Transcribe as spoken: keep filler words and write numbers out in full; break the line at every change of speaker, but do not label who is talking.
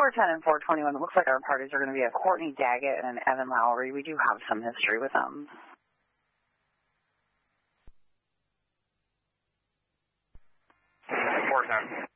four ten and four twenty-one, it looks like our parties are going to be a Courtney Daggett and an Evan Lowry. We do have some history with them.
four ten.